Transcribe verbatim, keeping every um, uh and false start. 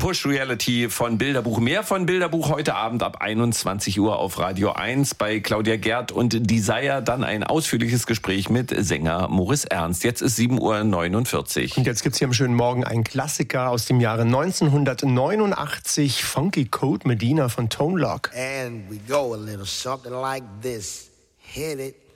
Push Reality von Bilderbuch. Mehr von Bilderbuch heute Abend ab einundzwanzig Uhr auf Radio eins bei Claudia Gerd und Desire. Dann ein ausführliches Gespräch mit Sänger Moritz Ernst. Jetzt ist sieben Uhr neunundvierzig. Und jetzt gibt's hier am schönen Morgen einen Klassiker aus dem Jahre neunzehnhundertneunundachtzig. Funky Cold Medina von Tone Loc. And we go a little something like this. Hit it.